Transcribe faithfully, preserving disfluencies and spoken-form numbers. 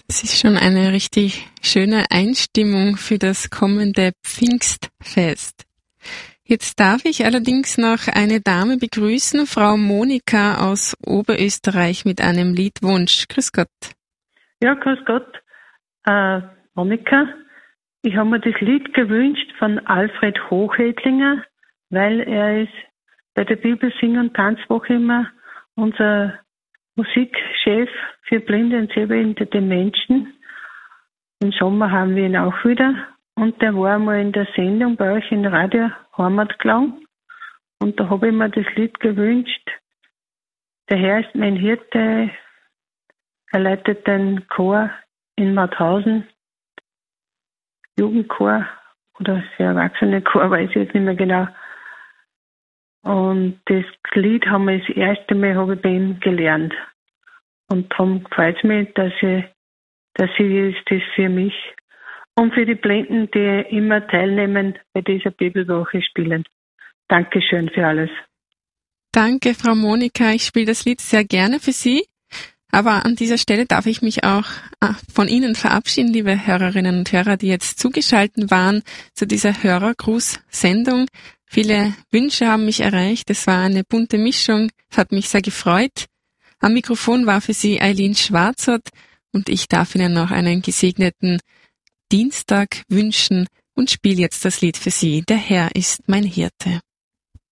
Es ist schon eine richtig schöne Einstimmung für das kommende Pfingstfest. Jetzt darf ich allerdings noch eine Dame begrüßen, Frau Monika aus Oberösterreich mit einem Liedwunsch. Grüß Gott. Ja, grüß Gott. Äh, Monika, ich habe mir das Lied gewünscht von Alfred Hochedlinger, weil er ist bei der Bibelsing- und Tanzwoche immer unser Musikchef für blinde und sehbehinderte Menschen. Im Sommer haben wir ihn auch wieder. Und der war einmal in der Sendung bei euch in Radio Heimatklang. Und da habe ich mir das Lied gewünscht. Der Herr ist mein Hirte. Er leitet den Chor in Mauthausen. Jugendchor oder für Erwachsene-Chor, weiß ich jetzt nicht mehr genau. Und das Lied haben wir das erste Mal habe ich bei ihm gelernt. Und darum gefällt es mir, dass ich, dass ich das für mich und für die Blinden, die immer teilnehmen bei dieser Bibelwoche spielen. Dankeschön für alles. Danke, Frau Monika. Ich spiele das Lied sehr gerne für Sie. Aber an dieser Stelle darf ich mich auch von Ihnen verabschieden, liebe Hörerinnen und Hörer, die jetzt zugeschaltet waren zu dieser Hörergruß-Sendung. Viele Wünsche haben mich erreicht. Es war eine bunte Mischung. Es hat mich sehr gefreut. Am Mikrofon war für Sie Eileen Schwarzert und ich darf Ihnen noch einen gesegneten Dienstag wünschen und spiele jetzt das Lied für Sie. Der Herr ist mein Hirte.